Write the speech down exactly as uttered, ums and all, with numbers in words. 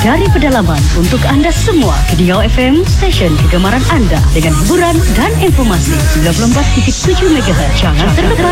dari pedalaman untuk anda semua. Riau F M, stesen kegemaran anda dengan hiburan dan informasi sembilan puluh empat titik tujuh megahertz. Jangan terlepas.